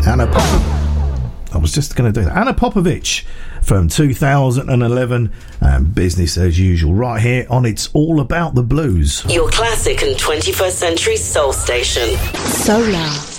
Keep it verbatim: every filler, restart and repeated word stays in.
Anna Pop- I was just going to do that. Anna Popovich from two thousand eleven, and Business as Usual right here on It's All About the Blues. Your classic and twenty-first century soul station. Solar.